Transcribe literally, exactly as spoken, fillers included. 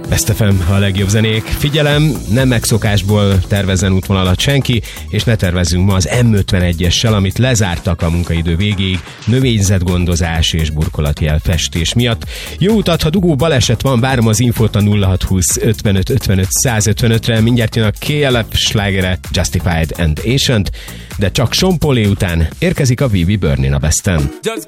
Best ef em, a legjobb zenék. Figyelem, nem megszokásból tervezzen útvonalat senki, és ne tervezzünk ma az em ötvenegyessel, amit lezártak a munkaidő végéig növényzetgondozás és burkolatjel festés miatt. Jó utat, ha dugó baleset van, várom az infót a nulla hat húsz ötvenöt ötvenöt száz ötvenötre, mindjárt jön a ká el ef slágere Justified and Ancient, de csak Sean Paul után érkezik a Vivi Burnin a Besten.